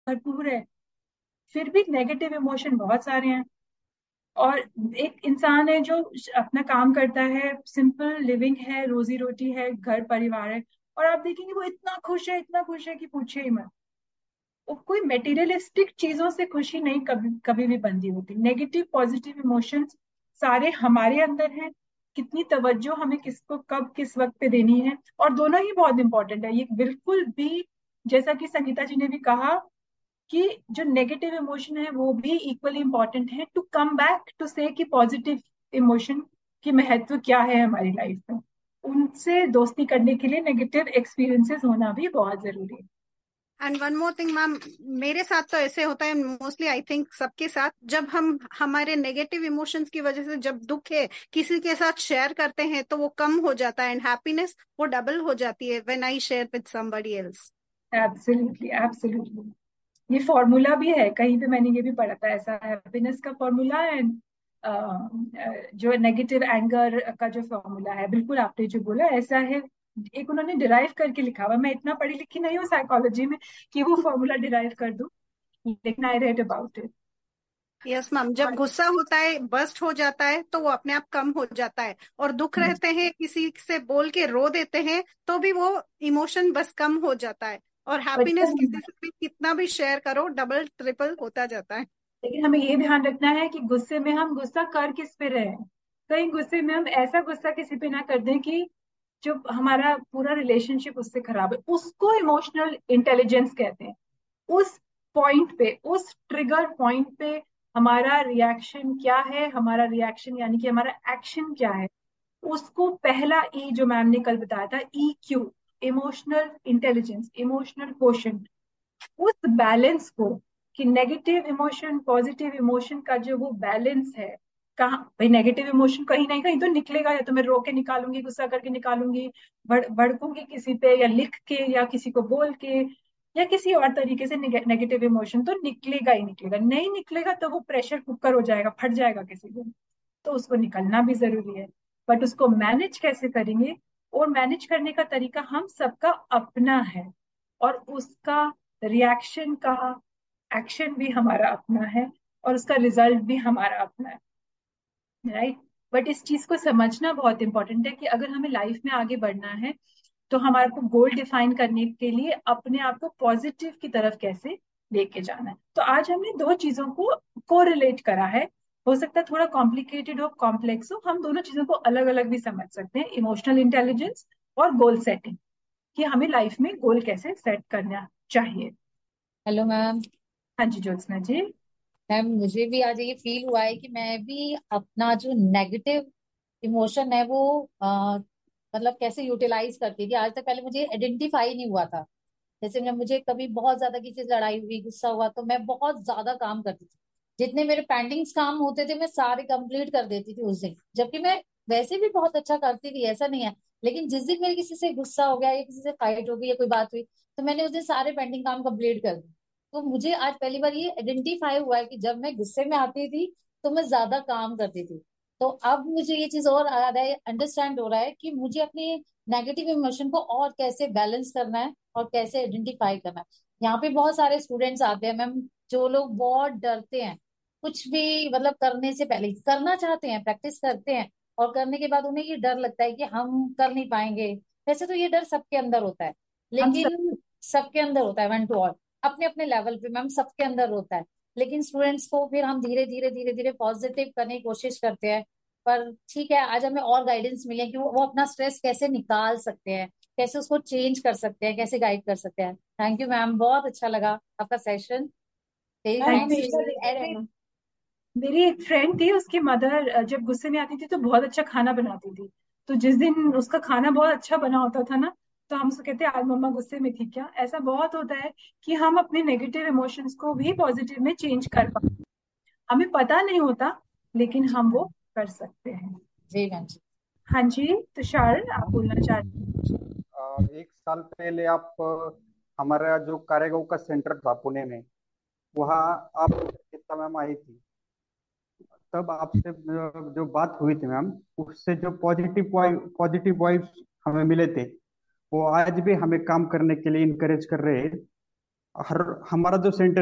भरपूर है, फिर भी नेगेटिव इमोशन बहुत सारे हैं। और एक इंसान है जो अपना काम करता है, सिंपल लिविंग है, रोजी रोटी है, घर परिवार है, और आप देखेंगे वो इतना खुश है, इतना खुश है कि पूछे ही मत। वो कोई मेटीरियलिस्टिक चीजों से खुशी नहीं कभी कभी भी बंधी होती। नेगेटिव पॉजिटिव इमोशंस सारे हमारे अंदर हैं। कितनी तवज्जो हमें किसको कब किस वक्त पे देनी है, और दोनों ही बहुत इंपॉर्टेंट है। ये बिल्कुल भी, जैसा कि संगीता जी ने भी कहा, कि जो नेगेटिव इमोशन है वो भी इक्वली इंपॉर्टेंट है टू कम बैक टू से कि पॉजिटिव इमोशन की महत्व क्या है हमारी लाइफ में। उनसे दोस्ती करने के लिए नेगेटिव एक्सपीरियंसेस होना भी बहुत जरूरी है। And one more thing ma'am, मेरे साथ तो ऐसे होता है मोस्टली, आई थिंक सबके साथ, जब हम हमारे नेगेटिव इमोशंस की वजह से जब दुख है किसी के साथ शेयर करते हैं तो वो कम हो जाता है, एंड हैप्पीनेस वो डबल हो जाती है when I share with somebody else. Absolutely, absolutely. ये फॉर्मूला भी है, कहीं पे मैंने ये भी पढ़ा था ऐसा, हैप्पीनेस का फॉर्मूला एंड जो नेगेटिव एंगर का जो फॉर्मूला है, बिल्कुल आपने जो बोला ऐसा है। एक उन्होंने डिराइव करके लिखा हुआ, मैं इतना पढ़ी लिखी नहीं हूँ साइकोलॉजी में कि वो फॉर्मूला डिराइव कर दूं, लेकिन I read about it. Yes ma'am, जब गुस्सा होता है बस्ट हो जाता है तो वो अपने आप कम हो जाता है, और दुख रहते हैं किसी से बोल के रो देते हैं तो भी वो इमोशन बस कम हो जाता है, और हैप्पीनेस बचपन, किसी से भी कितना भी शेयर करो डबल ट्रिपल होता जाता है। लेकिन हमें ये ध्यान रखना है कि गुस्से में हम गुस्सा कर किस पे रहे हैं। कहीं गुस्से में हम ऐसा गुस्सा किसी पे ना कर दें कि जो हमारा पूरा रिलेशनशिप उससे खराब है। उसको इमोशनल इंटेलिजेंस कहते हैं। उस पॉइंट पे, उस ट्रिगर पॉइंट पे हमारा रिएक्शन क्या है, हमारा रिएक्शन यानी कि हमारा एक्शन क्या है, उसको पहला ई जो मैम ने कल बताया था, E Q, emotional intelligence, emotional quotient, उस बैलेंस को, कि नेगेटिव इमोशन पॉजिटिव इमोशन का जो वो बैलेंस है, कहाँ भाई नेगेटिव इमोशन कहीं ना कहीं तो निकलेगा, या तो मैं रो के निकालूंगी, गुस्सा करके निकालूंगी, भड़कूंगी किसी पे, या लिख के, या किसी को बोल के, या किसी और तरीके से नेगेटिव इमोशन तो निकलेगा ही निकलेगा। नहीं निकलेगा तो वो प्रेशर कुकर हो जाएगा, फट जाएगा किसी दिन। तो उसको निकलना भी जरूरी है। बट उसको मैनेज कैसे करेंगे, और मैनेज करने का तरीका हम सबका अपना है, और उसका रिएक्शन का एक्शन भी हमारा अपना है, और उसका रिजल्ट भी हमारा अपना है। राइट। बट इस चीज को समझना बहुत इंपॉर्टेंट है कि अगर हमें लाइफ में आगे बढ़ना है, तो हमारे को गोल डिफाइन करने के लिए अपने आप को पॉजिटिव की तरफ कैसे लेके जाना है। तो आज हमने दो चीजों को कोरिलेट करा है। हो सकता है थोड़ा कॉम्प्लिकेटेड हो, कॉम्प्लेक्स हो, हम दोनों चीजों को अलग अलग भी समझ सकते हैं, इमोशनल इंटेलिजेंस और गोल सेटिंग, कि हमें लाइफ में गोल कैसे सेट करना चाहिए। Hello ma'am. हाँ जी ज्योत्सना जी। मैम मुझे भी आज ये फील हुआ है कि मैं भी अपना जो नेगेटिव इमोशन है वो मतलब कैसे यूटिलाइज करती थी। आज तक पहले मुझे आइडेंटिफाई नहीं हुआ था। जैसे मैं मुझे कभी बहुत ज्यादा किसी से लड़ाई हुई, गुस्सा हुआ, तो मैं बहुत ज्यादा काम करती थी। जितने मेरे पेंडिंग्स काम होते थे मैं सारे कंप्लीट कर देती थी उस दिन, जबकि मैं वैसे भी बहुत अच्छा करती थी, ऐसा नहीं है। लेकिन जिस दिन मेरे किसी से गुस्सा हो गया या किसी से फाइट हो गई या कोई बात हुई, तो मैंने उस दिन सारे पेंडिंग काम कंप्लीट कर दिए। तो मुझे आज पहली बार ये आइडेंटिफाई हुआ है कि जब मैं गुस्से में आती थी तो मैं ज्यादा काम करती थी। तो अब मुझे ये चीज और आ रहा है, अंडरस्टैंड हो रहा है कि मुझे अपनी नेगेटिव इमोशन को और कैसे बैलेंस करना है और कैसे आइडेंटिफाई करना है। यहाँ पे बहुत सारे स्टूडेंट्स आते हैं मैम, जो लोग बहुत डरते हैं कुछ भी, मतलब करने से पहले करना चाहते हैं, प्रैक्टिस करते हैं, और करने के बाद उन्हें ये डर लगता है कि हम कर नहीं पाएंगे। वैसे तो ये डर सबके अंदर होता है, हम सब। लेकिन सबके अंदर होता है, वन टू ऑल, अपने अपने लेवल पे मैम सबके अंदर होता है। लेकिन स्टूडेंट्स को फिर हम धीरे धीरे धीरे धीरे पॉजिटिव करने की कोशिश करते हैं। पर ठीक है, आज हमें और गाइडेंस मिले कि वो अपना स्ट्रेस कैसे निकाल सकते हैं, कैसे उसको चेंज कर सकते हैं, कैसे गाइड कर सकते हैं। थैंक यू मैम, बहुत अच्छा लगा आपका सेशन। वेरी मैम थैंक्स हमेशा टू देखते ऐसे। रहना। मेरी एक फ्रेंड थी, उसकी मदर जब गुस्से में आती थी तो बहुत अच्छा खाना बनाती थी। तो जिस दिन उसका खाना बहुत अच्छा बना होता था ना, तो हम उसको कहते आज मम्मा गुस्से में थी क्या। ऐसा बहुत होता है कि हम अपने नेगेटिव इमोशंस को भी पॉजिटिव में चेंज कर पाते, हमें पता नहीं होता, लेकिन जी हम वो मैम। कर सकते हैं। जी मैम जी। हाँ जी, तुषार आप बोलना चाहते एक साल पहले आप हमारा जो कारेगांव का सेंटर था पुणे में, वहाँ आप गीता मैम आई थी। तब आपसे जो बात हुई थी मैम, उससे जो पॉजिटिव वाइब्स हमें मिले थे, वो आज भी हमें काम करने के लिए इनकरेज कर रहे हैं। हर हमारा जो सेंटर